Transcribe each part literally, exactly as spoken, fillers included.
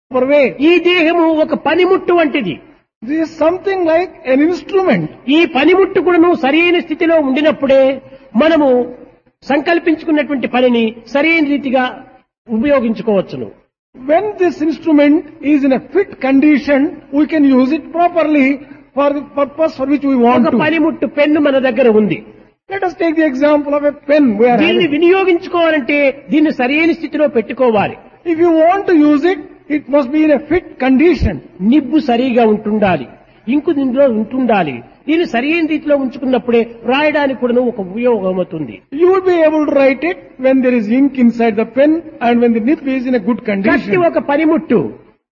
way. ఈ దేహము ఒక పనిముట్టు వంటిది. This is something like an instrument. ఈ పనిముట్టు కూడాను సరైన స్థితిలో ఉండినప్పుడే మనము సంకల్పించుకున్నటువంటి పనిని సరైన రీతిగా ఉపయోగించుకోవచ్చును. When this instrument is in a fit condition, we can use it properly for the purpose for which we want ఒక to. పనిముట్టు పెన్ను మన దగ్గర ఉంది. Let us take the example of a pen we are దీన్ని having. వినియోగించుకోవాలంటే దీన్ని సరైన స్థితిలో పెట్టుకోవాలి. If you want to use it, it must be in a fit condition. Nib సరిగా ఉంటుండాలి, ఇంకు దీంట్లో ఉంటుండాలి. దీన్ని సరైన రీతిలో ఉంచుకున్నప్పుడే రాయడానికి కూడా ఒక ఉపయోగం అవుతుంది. You will be able to write it when there is ink inside the pen and when the nib is in a good కత్తి condition. ఒక పనిముట్టు.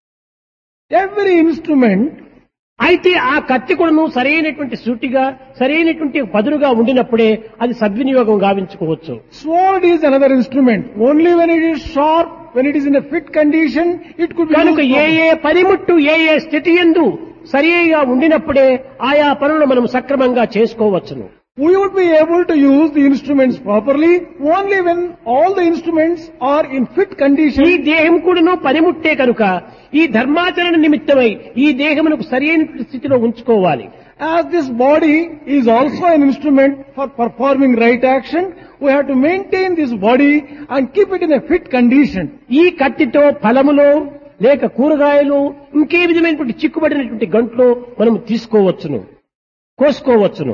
Every instrument, అయితే ఆ కత్తి కూడాను సరైనటువంటి సూటిగా సరైనటువంటి పదునుగా ఉండినప్పుడే అది సద్వినియోగం గావించుకోవచ్చు. sword is another instrument. Only when it is sharp, when it is in a fit condition, it could be కనుక used ఏ properly. ఏ పనిముట్టు ఏ ఏ స్థితి యందు సరిగా ఉండినప్పుడే ఆయా పనులను మనం సక్రమంగా చేసుకోవచ్చును. We would be able to use the instruments properly only when all the instruments are in fit ఈ condition. దేహం కూడాను పనిముట్టే కనుక ఈ ధర్మాచరణ నిమిత్తమై ఈ దేహమునకు సరైన స్థితిలో ఉంచుకోవాలి. As this body is also an instrument for performing right action, we have to maintain this body and keep it in a fit condition. ఈ కత్తితో ఫలములో లేక కూరగాయలు ఇంకే విధమైనటువంటి చిక్కుబడినటువంటి గంటలో మనం తీసుకోవచ్చును, కోసుకోవచ్చును.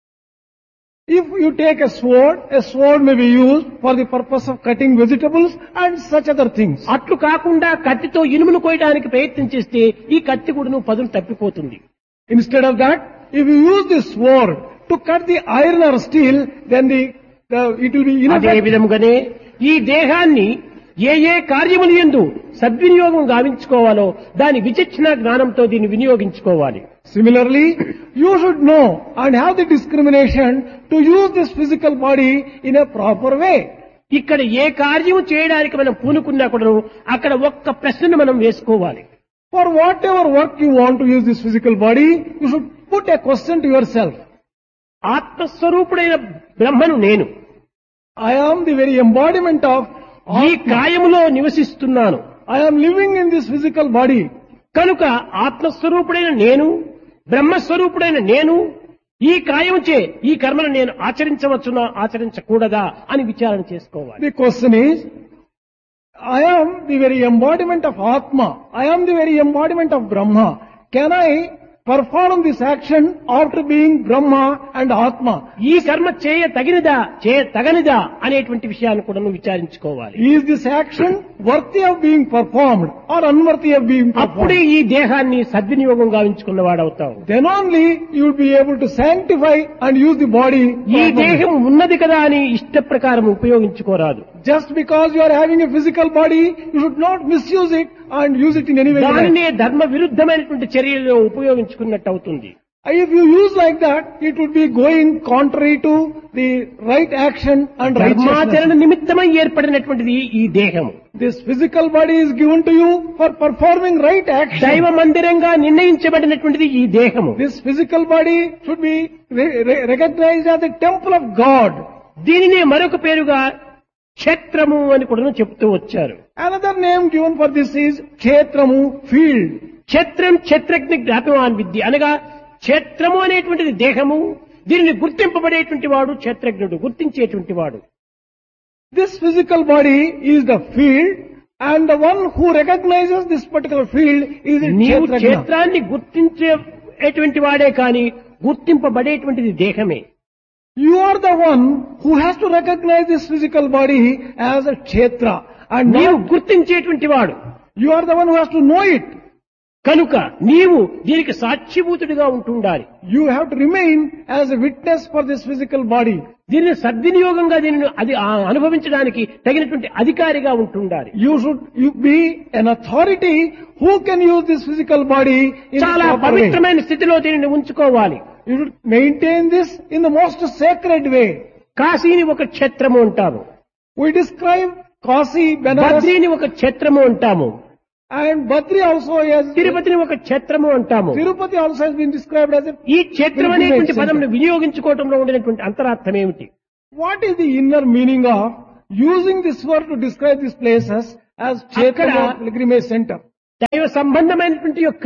If you take a sword, a sword may be used for the purpose of cutting vegetables and such other things. అట్లు కాకుండా కత్తితో ఇనుమును కోయడానికి ప్రయత్నం చేస్తే ఈ కత్తి కూడాను పదును తప్పిపోతుంది. Instead of that, if you use this sword to cut the iron or steel, then the, the it will be అదే ineffective. విధముగానే ఈ దేహాన్ని ఏ ఏ కార్యములు యందు సద్వినియోగం గావించుకోవాలో దాని విచక్షణ జ్ఞానంతో దీన్ని వినియోగించుకోవాలి. Similarly, you should know and have the discrimination to use this physical body in a proper way. ఇక్కడ ఏ కార్యము చేయడానికి మనం పూనుకున్నా కూడా అక్కడ ఒక్క ప్రశ్నను మనం వేసుకోవాలి. For whatever work you want to use this physical body, you should put a question to yourself. ఆత్మస్వరూపుడైన బ్రహ్మను నేను I am the very embodiment of ఈ Atma. కాయములో నివసిస్తున్నాను I am living in this physical body. కనుక ఆత్మస్వరూపుడైన నేను బ్రహ్మస్వరూపుడైన నేను ఈ కాయముచే ఈ కర్మను నేను ఆచరించవచ్చునా ఆచరించకూడదా అని విచారణ చేసుకోవాలి. The question is, I am the very embodiment of Atma. I am the very embodiment of Brahma. Can I perform this action after being Brahma and Atma? ఈ కర్మ చేయ తగినదా చేయ తగనిదా అనేటువంటి విషయాన్ని కూడా నువ్వు విచారించుకోవాలి. Is this action worthy of being performed or unworthy of being అప్పుడే performed? ఈ దేహాన్ని సద్వినియోగం గావించుకున్న వాడవుతావు. Then only you will be able to sanctify and use the body ఈ properly. దేహం ఉన్నది కదా అని ఇష్ట ప్రకారం ఉపయోగించుకోరాదు. Just because you are having a physical body, you should not misuse it and use it in any way. you like. దానినే ధర్మ విరుద్ధమైనటువంటి చర్యలో ఉపయోగించుకున్నట్టు అవుతుంది. If you use like that, it would be going contrary to the right action and ధర్మాచరణ righteousness. నిమిత్తమై ఏర్పడినటువంటిది ఈ దేహం. This physical body is given to you for performing right action. దైవ మందిరంగా నిర్ణయించబడినటువంటిది ఈ దేహము. This physical body should be re- re- recognized as the temple of God. దీనినే మరొక పేరుగా క్షేత్రము అని కూడా చెప్తూ వచ్చారు. Another name given for this is Kshetramu, field. క్షేత్రం క్షేత్రజ్ఞ జ్ఞాపవాన్ విద్య అనగా క్షేత్రము అనేటువంటిది దేహము, దీనిని గుర్తింపబడేటువంటి వాడు క్షేత్రజ్ఞుడు, గుర్తించేటువంటి వాడు. This physical body is the field and the one who recognizes this particular field is the నీవు Kshetrajna. క్షేత్రాన్ని గుర్తించేటువంటి వాడే కాని గుర్తింపబడేటువంటిది దేహమే. You are the one who has to recognize this physical body as a Kshetra and నీవు not, గుర్తించేటువంటి వాడు you are the one who has to know it. కనుక నీవు దీనికి సాక్షిభూతుడిగా ఉంటుండాలి. You have to remain as a witness for this physical body. దీనిని సద్వినియోగంగా దీనిని అది ఆ అనుభవించడానికి తగినటువంటి అధికారిగా ఉంటుండాలి. You should you be an authority who can use this physical body in చాలా a proper way. పవిత్రమైన స్థితిలో దీనిని ఉంచుకోవాలి. You should maintain this in the most sacred way. కాశీని ఒక క్షేత్రము అంటాము, We describe Kasi, Benares బద్రీని ఒక క్షేత్రము అంటాము, and Badri also as తిరుపతిని ఒక క్షేత్రము అంటాము. Tirupati also has been described as a. ఈ క్షేత్రం pilgrimage అనేటువంటి center. పదంను వినియోగించుకోవడంలో ఉండినటువంటి అంతరార్థం ఏమిటి? What is the inner meaning of using this word to describe these places as Kshetra Akkada- pilgrimage center? దైవ సంబంధమైనటువంటి యొక్క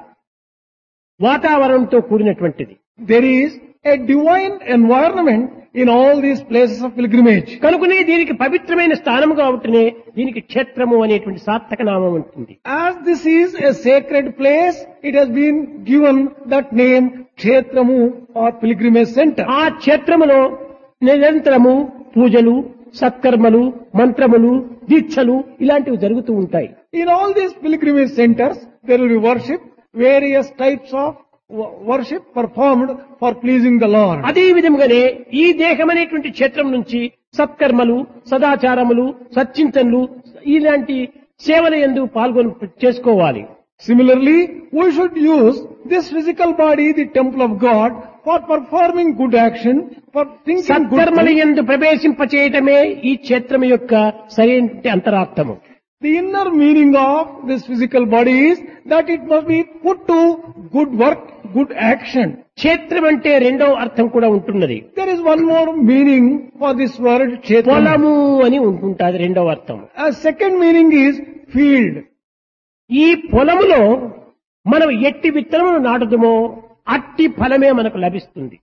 వాతావరణంతో కూడినటువంటిది. There is a divine environment in all these places of pilgrimage. కనుకనే దీనికి పవిత్రమైన స్థానం కాబట్టినే దీనికి క్షేత్రము అనేటువంటి సార్థక నామం ఉంటుంది. As this is a sacred place, it has been given that name Kshetramu or pilgrimage center. ఆ క్షేత్రములో నిరంతరము పూజలు, సత్కర్మలు, మంత్రములు, దీక్షలు ఇలాంటివి జరుగుతూ ఉంటాయి. In all these pilgrimage centers, there will be worship, various types of wo- worship performed for pleasing the Lord. అదే విధంగానే ఈ దేహం అనేటువంటి క్షేత్రం నుంచి సత్కర్మలు, సదాచారములు, సచ్చింతనలు ఇలాంటి సేవల యందు పాల్గొని చేసుకోవాలి. Similarly, we should use this physical body, the temple of God, for performing good action, for thinking good సత్కర్మల things. యందు ప్రవేశింపచేయటమే ఈ క్షేత్రం యొక్క సరైన అంతరార్థము. The inner meaning of this physical body is that it must be put to good work, good action. క్షేత్రం అంటే రెండవ అర్థం కూడా ఉంటున్నది. There is one more meaning for this word Kshetra. పొలము అని ఉంటుంటుంది రెండవ అర్థం. A second meaning is field. ఈ పొలములో మనం ఎట్టి విత్తనమును నాటుదమో అట్టి ఫలమే మనకు లభిస్తుంది.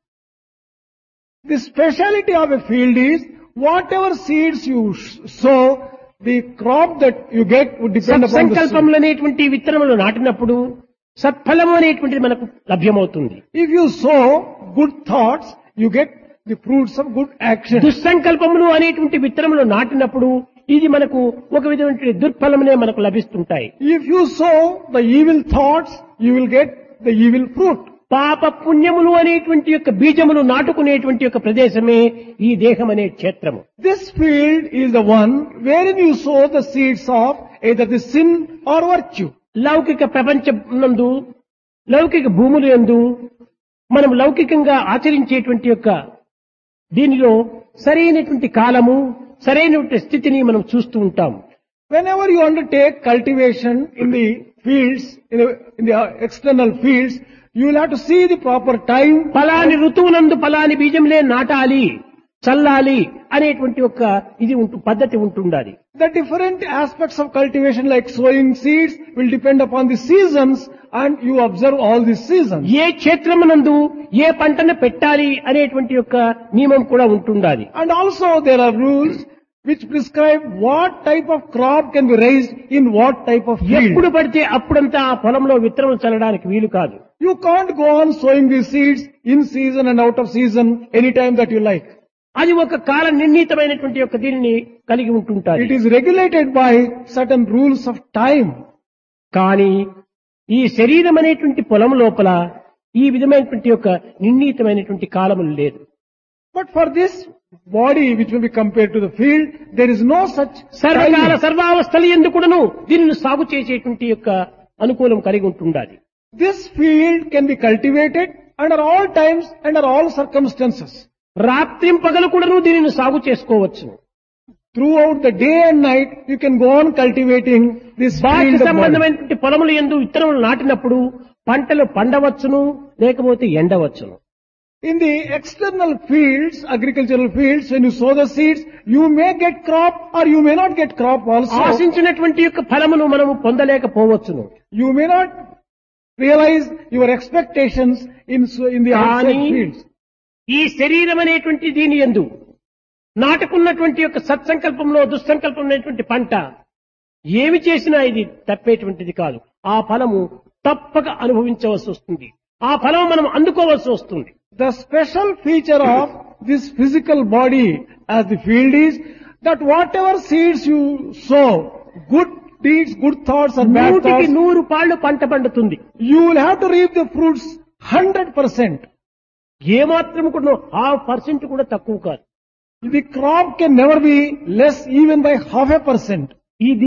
The speciality of a field is whatever seeds you sh- sow, the crop that you get would depend upon the seed. సత్సంకల్పములు అనేటువంటి విత్తనములు నాటినప్పుడు సత్ఫలము అనేటువంటిది మనకు లభ్యమవుతుంది. If you sow good thoughts, you get the fruits of good action. దుస్సంకల్పములు అనేటువంటి విత్తనములు నాటినప్పుడు ఇది మనకు ఒక విధమైన దుర్ఫలమునే మనకు లభిస్తుంటాయి. If you sow the evil thoughts, you will get the evil fruit. పాప పుణ్యములు అనేటువంటి యొక్క బీజములు నాటుకునేటువంటి యొక్క ప్రదేశమే ఈ దేహం అనే క్షేత్రము. This field is the one wherein you sow the seeds of either the sin or virtue. లౌకిక ప్రపంచం నందు లౌకిక భూములు యందు మనం లౌకికంగా ఆచరించేటువంటి యొక్క దీనిలో సరైనటువంటి కాలము, సరైనటువంటి స్థితిని మనం చూస్తూ ఉంటాం. Whenever you undertake cultivation in the fields, in the, in the external fields, you will have to see the proper time. ఫలాని ఋతువునందు ఫలాని బీజంలే నాటాలి, చల్లాలి అనేటువంటి ఒక ఇది ఉంటు పద్ధతి ఉంటుండాలి. The different aspects of cultivation like sowing seeds will depend upon the seasons and you observe all these seasons. ఏ క్షేత్రమునందు ఏ పంటను పెట్టాలి అనేటువంటి యొక్క నియమం కూడా ఉంటుండాలి. And also there are rules which prescribe what type of crop can be raised in what type of ఎప్పుడు field. పడితే అప్పుడంతా ఆ పొలంలో విత్తనం చల్లడానికి వీలు కాదు. You can't go on sowing these seeds in season and out of season anytime that you like. అది ఒక కాల నిర్ణీతమైనటువంటి యొక్క దీనిని కలిగి ఉంటుంటారు. It is regulated by certain rules of time. కానీ ఈ శరీరం అనేటువంటి పొలం లోపల ఈ విధమైనటువంటి యొక్క నిర్ణీతమైనటువంటి కాలములు లేదు. But for this body which will be compared to the field, there is no such సర్వకాల time. సర్వావస్థలు ఎందుకును దీనిని సాగు చేసేటువంటి యొక్క అనుకూలం కలిగి ఉంటుండాలి. This field can be cultivated under all times, under all circumstances. రాత్రిం పగలు కూడాను దీనిని సాగు చేసుకోవచ్చు. Throughout the day and night, you can go on cultivating this బాహ్య field of body. సంబంధమైనటువంటి పొలముల యందు విత్తనములు నాటినప్పుడు పంటలు పండవచ్చును, లేకపోతే ఎండవచ్చును. In the external fields, agricultural fields, when you sow the seeds, you may get crop or you may not get crop also. ఆశించినటువంటి యొక్క ఫలమును మనము పొందలేకపోవచ్చును. You may not realize your expectations in, so- in the outside కానీ fields. ఈ శరీరం అనేటువంటి దీని యందు నాటుకున్నటువంటి యొక్క సత్సంకల్పంలో దుస్సంకల్పం అనేటువంటి పంట ఏమి చేసినా ఇది తప్పేటువంటిది కాదు. ఆ ఫలము తప్పక అనుభవించవలసి వస్తుంది. ఆ ఫలం మనం అందుకోవాల్సి వస్తుంది. The special feature of this physical body as the field is that whatever seeds you sow, good deeds, good thoughts or bad నూటికి thoughts, నూరు పాళ్ళు పంట పండుతుంది. you will have to reap the fruits one hundred percent. ఏమాత్రం కూడా half percent కూడా తక్కువ కాదు. The crop can never be less even by half a percent.